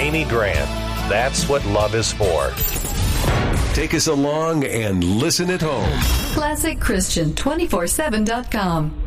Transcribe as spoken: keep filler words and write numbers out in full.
Amy Grant. That's what love is for. Take us along and listen at home. classic christian two forty-seven dot com